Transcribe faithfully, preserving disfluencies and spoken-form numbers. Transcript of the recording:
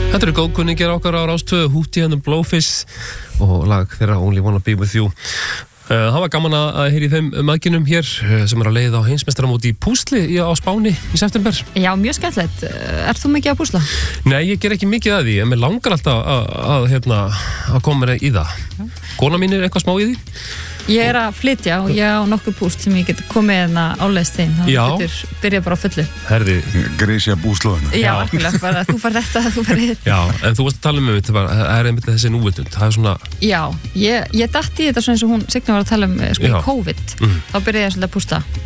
Þetta eru góðkunningjar okkar á Rás tvö, Húti and the Blowfish og lag þeirra Only Wanna Be With You. Uh, það var gaman að heyra í þeim maðginum hér uh, sem er að leiða á heimsmeistaramóti í púsli í, á Spáni í september. Já, mjög skemmtilegt. Ert þú mikið að púsla? Nei, ég ger ekki mikið að því, en mér langar alltaf að, að, hérna, að koma mér í það. Kona mín er eitthvað smá í því. Ég er að flytja og ég á nokkur púst sem ég get komið hérna áleiðst þín. Já. Það getur byrjað bara á fullu. Herði. Grísja búslóðinu. Já, alveg, bara þú fær þetta, þú fær þetta. Já, en þú varst að tala um þetta, það er einmitt þessi núvitund, það er svona... Já, ég, ég datt í þetta svona eins og hún Signa var að tala um, sko, Já. í COVID. Mm. Þá byrjaði ég svolítið að pústa.